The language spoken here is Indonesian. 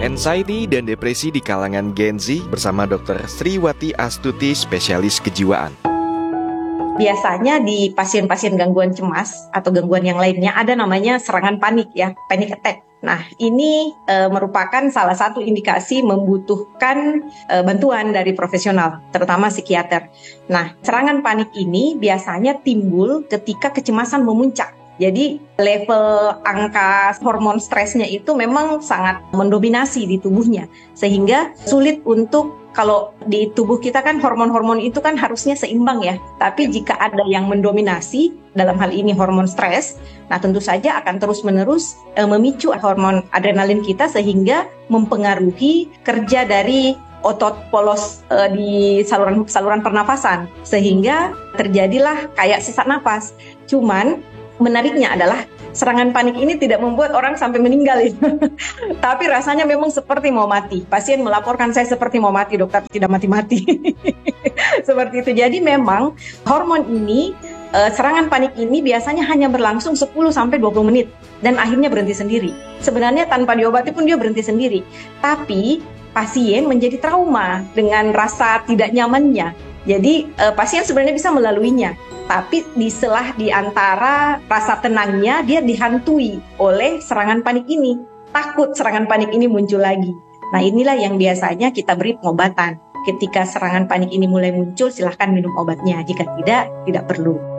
Anxiety dan depresi di kalangan Gen Z bersama Dr. Sriwati Astuti, spesialis kejiwaan. Biasanya di pasien-pasien gangguan cemas atau gangguan yang lainnya ada namanya serangan panik ya, panic attack. Nah, ini merupakan salah satu indikasi membutuhkan bantuan dari profesional, terutama psikiater. Nah, serangan panik ini biasanya timbul ketika kecemasan memuncak. Jadi level angka hormon stresnya itu memang sangat mendominasi di tubuhnya, sehingga sulit untuk, kalau di tubuh kita kan hormon-hormon itu kan harusnya seimbang ya, tapi jika ada yang mendominasi, dalam hal ini hormon stres, nah tentu saja akan terus-menerus memicu hormon adrenalin kita sehingga mempengaruhi kerja dari otot polos di saluran pernafasan, sehingga terjadilah kayak sesak napas. Cuman menariknya adalah serangan panik ini tidak membuat orang sampai meninggal ya. Tapi rasanya memang seperti mau mati. Pasien melaporkan, saya seperti mau mati, dokter, tidak mati-mati. Seperti itu. Jadi memang hormon ini, serangan panik ini biasanya hanya berlangsung 10-20 menit dan akhirnya berhenti sendiri. Sebenarnya tanpa diobati pun dia berhenti sendiri. Tapi pasien menjadi trauma dengan rasa tidak nyamannya. Jadi pasien sebenarnya bisa melaluinya, tapi di antara rasa tenangnya dia dihantui oleh serangan panik ini. Takut serangan panik ini muncul lagi. Nah, inilah yang biasanya kita beri pengobatan. Ketika serangan panik ini mulai muncul, silahkan minum obatnya. Jika tidak perlu.